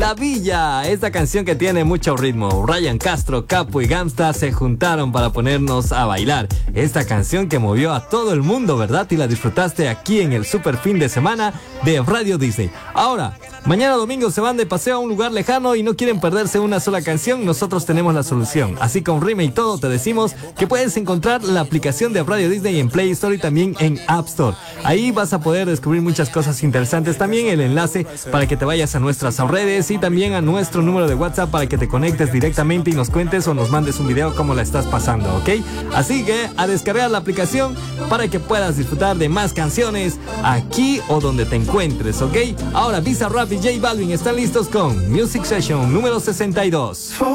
La Villa, esta canción que tiene mucho ritmo. Ryan Castro, Capo y Gamsta se juntaron para ponernos a bailar. Esta canción que movió a todo el mundo, ¿verdad? Y la disfrutaste aquí en el super fin de semana de Radio Disney. Ahora, mañana domingo se van de paseo a un lugar lejano y no quieren perderse una sola canción. Nosotros tenemos la solución. Así con rima y todo te decimos que puedes encontrar la aplicación de Radio Disney en Play Store y también en App Store. Ahí vas a poder descubrir muchas cosas interesantes. También el enlace para que te vayas a nuestras redes y también a nuestro número de WhatsApp para que te conectes directamente y nos cuentes o nos mandes un video cómo la estás pasando, ¿ok? Así que a descargar la aplicación para que puedas disfrutar de más canciones aquí o donde te encuentres, ¿ok? Ahora Bizarrap y J Balvin están listos con Music Session número 62.